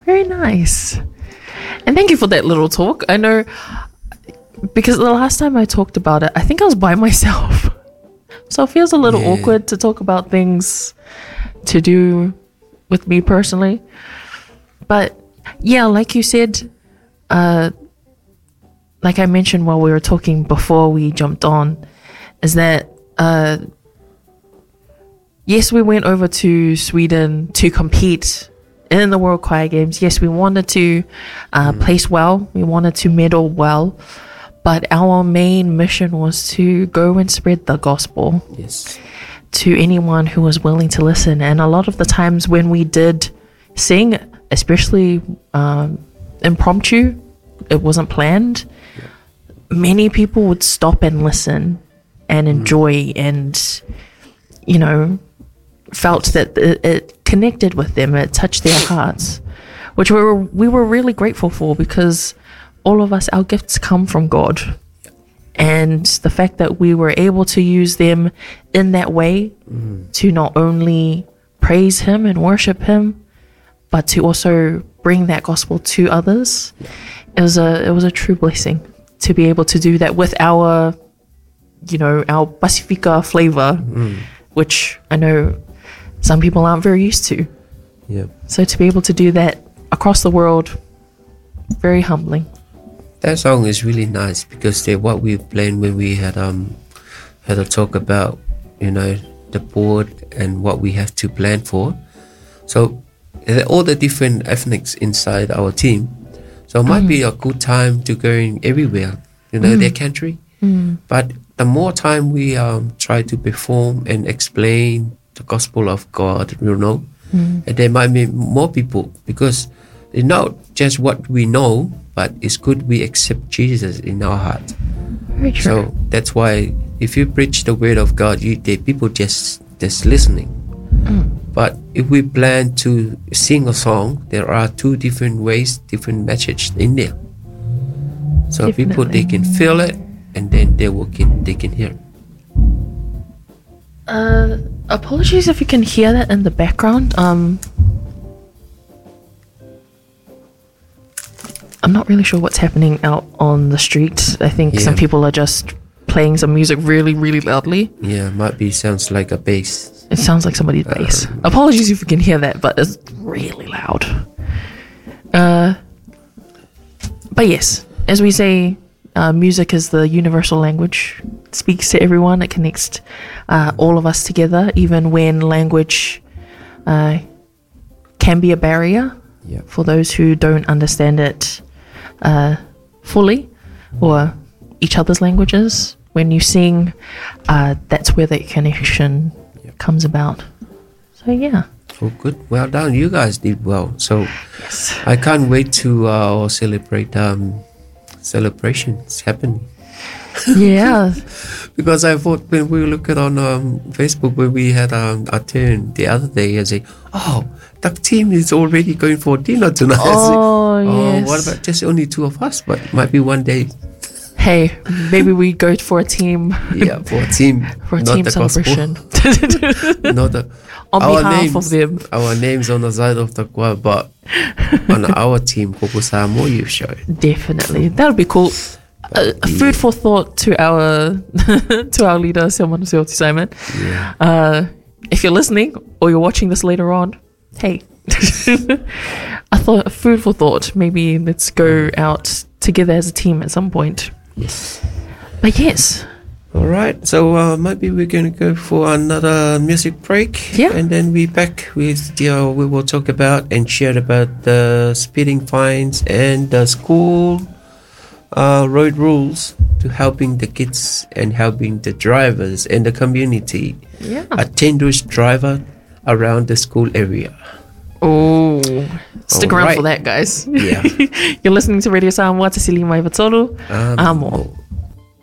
Very nice. And thank you for that little talk. I know, because the last time I talked about it, I think I was by myself. So it feels a little awkward to talk about things to do with me personally. But yeah, like you said, like I mentioned while we were talking before we jumped on, is that yes, we went over to Sweden to compete in the World Choir Games. Yes, we wanted to place well. We wanted to medal well. But our main mission was to go and spread the gospel to anyone who was willing to listen. And a lot of the times when we did sing, especially impromptu, it wasn't planned, many people would stop and listen and enjoy and, you know, felt that it connected with them, it touched their hearts, which we were really grateful for, because all of us, our gifts come from God. And the fact that we were able to use them in that way to not only praise Him and worship Him, but to also bring that gospel to others, it was a true blessing to be able to do that with our, you know, our Pacifica flavor, which I know some people aren't very used to. Yeah. So to be able to do that across the world, very humbling. That song is really nice because what we played when we had a talk about, you know, the board and what we have to plan for. So all the different ethnics inside our team. So it might be a good time to going everywhere, you know, their country. But the more time we try to perform and explain the gospel of God, you know, and there might be more people, because it's not just what we know, but it's good we accept Jesus in our heart. Very true. So that's why if you preach the word of God, the people just listening. But if we plan to sing a song, there are two different ways, different messages in there. So Definitely. people, they can feel it, and then they can hear. Apologies if you can hear that in the background. I'm not really sure what's happening out on the street. I think some people are just playing some music really, really loudly. Yeah, might be sounds like a bass. It sounds like somebody's bass. Apologies if you can hear that, but it's really loud. But yes, as we say, music is the universal language. It speaks to everyone. It connects all of us together, even when language can be a barrier for those who don't understand it fully, or each other's languages. When you sing, that's where that connection comes about. So yeah. Oh, good. Well done. You guys did well. So I can't wait to celebrate celebrations happening. Yeah. Because I thought when we look at on Facebook, when we had a turn the other day, I say, oh, the team is already going for dinner tonight. Yes. What about just only two of us? But might be one day. Hey, maybe we go for a team. Yeah, for a team. For a not team the celebration. Not the, on behalf of them. Our names on the side of the choir, but on our team, Koko Samoa Youth Show. Definitely. That would be cool. Food for thought to our to our leader, Simon Seoti Simon. Yeah. If you're listening or you're watching this later on, hey. I thought food for thought. Maybe let's go out together as a team at some point. Yes. But yes. All right. So maybe we're going to go for another music break. Yeah. And then we back with we will talk about and share about the speeding fines and the school road rules to helping the kids and helping the drivers and the community. Yeah. Attendance driver around the school area. Oh, stick around right. for that, guys. Yeah. You're listening to Radio Samoa, Te Sili Mai Vatolu. Amo.